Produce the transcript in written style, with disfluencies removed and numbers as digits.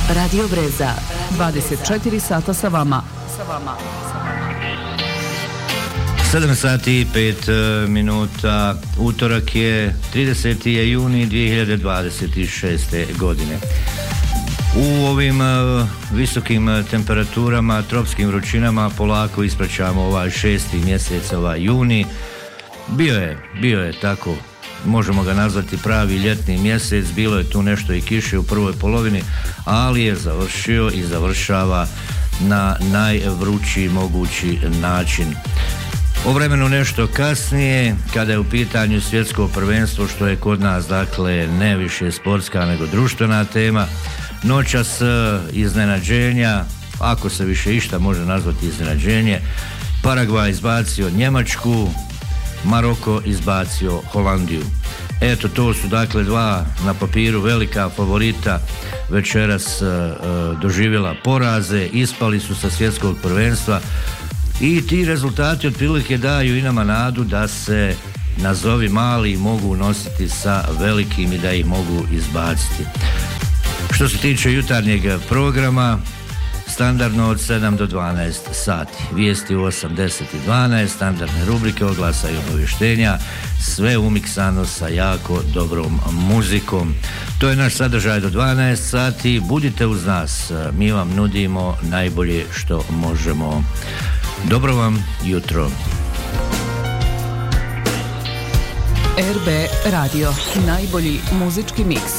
Radio Breza. 24 sata sa vama. 7 sati i 5 minuta. Utorak je 30. je juni 2026. godine. U ovim visokim temperaturama, tropskim vrućinama polako ispraćamo ovaj 6. mjesec, ovaj juni. Bio je tako, možemo ga nazvati pravi ljetni mjesec, bilo je tu nešto i kiše u prvoj polovini, ali je završio i završava na najvrući mogući način. O vremenu nešto kasnije, kada je u pitanju svjetsko prvenstvo, što je kod nas, dakle, ne više sportska nego društvena tema. Noćas iznenađenja, ako se više išta može nazvati iznenađenje, Paragvaj izbacio Njemačku, Maroko izbacio Holandiju. Eto, to su dakle dva na papiru velika favorita večeras doživjela poraze, ispali su sa svjetskog prvenstva i ti rezultati otprilike daju i nama nadu da se nazovi mali mogu nositi sa velikim i da ih mogu izbaciti. Što se tiče jutarnjeg programa, standardno od 7 do 12 sati. Vijesti u 8, 10 i 12, standardne rubrike, oglasa i obavještenja, sve umiksano sa jako dobrom muzikom. To je naš sadržaj do 12 sati. Budite uz nas, mi vam nudimo najbolje što možemo. Dobro vam jutro. RB Radio, najbolji muzički miks.